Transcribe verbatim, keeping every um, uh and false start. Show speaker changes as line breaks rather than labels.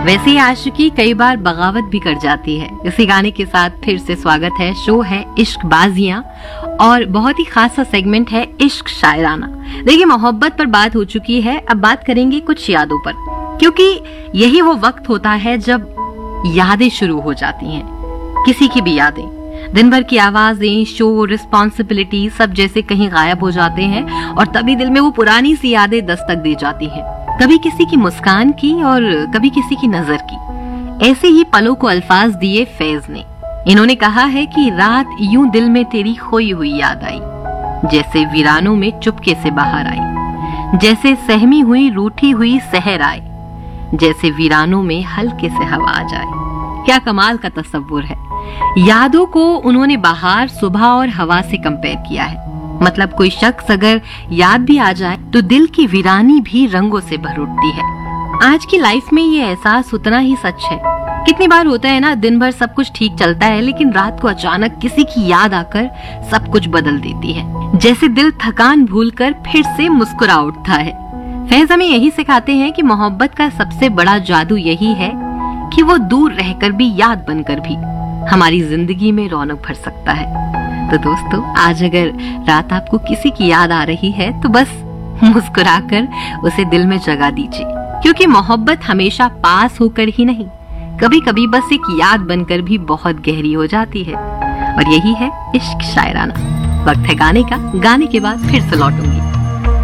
वैसे ही आशिकी कई बार बगावत भी कर जाती है। इसी गाने के साथ फिर से स्वागत है। शो है इश्क बाजियां और बहुत ही खास सा सेगमेंट है इश्क शायराना। देखिए, मोहब्बत पर बात हो चुकी है, अब बात करेंगे कुछ यादों पर, क्योंकि यही वो वक्त होता है जब यादें शुरू हो जाती हैं। किसी की भी यादें, दिन भर की आवाजें, शोर, रिस्पॉन्सिबिलिटी सब जैसे कहीं गायब हो जाते हैं और तभी दिल में वो पुरानी सी यादें दस्तक दे जाती हैं। कभी किसी की मुस्कान की और कभी किसी की नजर की। ऐसे ही पलों को अल्फाज दिए फैज ने। इन्होंने कहा है कि रात यूं दिल में तेरी खोई हुई याद आई, जैसे वीरानों में चुपके से बाहर आई, जैसे सहमी हुई रूठी हुई सहर आए, जैसे वीरानों में हल्के से हवा आ जाए। क्या कमाल का तसव्वुर है। यादों को उन्होंने बाहर, सुबह और हवा से कंपेयर किया है। मतलब कोई शख्स अगर याद भी आ जाए तो दिल की वीरानी भी रंगों से भर उठती है। आज की लाइफ में ये एहसास उतना ही सच है। कितनी बार होता है ना, दिन भर सब कुछ ठीक चलता है लेकिन रात को अचानक किसी की याद आकर सब कुछ बदल देती है। जैसे दिल थकान भूलकर फिर से मुस्कुरा उठता है। फैज हमें यही सिखाते हैं कि मोहब्बत का सबसे बड़ा जादू यही है कि वो दूर रहकर भी, याद बनकर भी हमारी जिंदगी में रौनक भर सकता है। तो दोस्तों, आज अगर रात आपको किसी की याद आ रही है तो बस मुस्कुराकर उसे दिल में जगा दीजिए, क्योंकि मोहब्बत हमेशा पास होकर ही नहीं, कभी कभी बस एक याद बनकर भी बहुत गहरी हो जाती है। और यही है इश्क शायराना। वक्त है गाने का, गाने के बाद फिर से लौटूंगी।